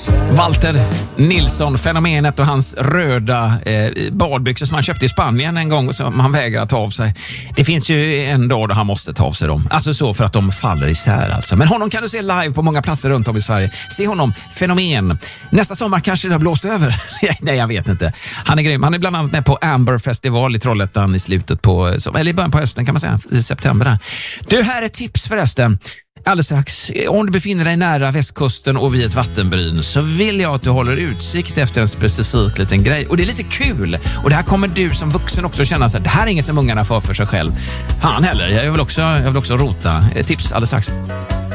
Walter Nilsson, fenomenet och hans röda badbyxor som han köpte i Spanien en gång som han vägrar ta av sig. Det finns ju en dag då han måste ta av sig dem. Alltså så för att de faller isär alltså. Men honom kan du se live på många platser runt om i Sverige. Se honom, fenomen. Nästa sommar kanske det har blåst över. Nej, jag vet inte. Han är grym. Han är bland annat med på Amber Festival i Trollhättan i slutet på, eller i början på hösten kan man säga, i september där. Du, här är tips förresten. Alldeles strax, om du befinner dig nära västkusten och vid ett vattenbryn så vill jag att du håller utsikt efter en specifik liten grej. Och det är lite kul. Och det här kommer du som vuxen också känna så att det här är inget som ungarna får för sig själv. Han heller. Jag vill också rota. Tips alldeles strax.